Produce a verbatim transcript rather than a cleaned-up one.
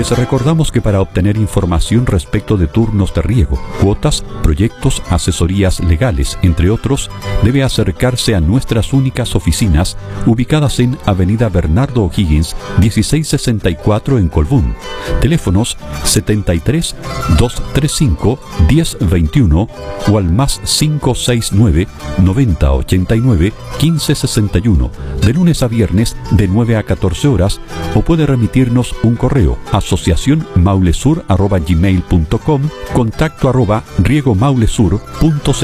Les recordamos que para obtener información respecto de turnos de riego, cuotas, proyectos, asesorías legales, entre otros, debe acercarse a nuestras únicas oficinas ubicadas en Avenida Bernardo O'Higgins, dieciséis sesenta y cuatro en Colbún. Teléfonos setenta y tres, doscientos treinta y cinco, diez veintiuno o al más cinco seis nueve, noventa ochenta y nueve, quince sesenta y uno, de lunes a viernes de nueve a catorce horas, o puede remitirnos un correo asociación maulesur arroba gmail punto com, contacto arroba riego maulesur punto c l.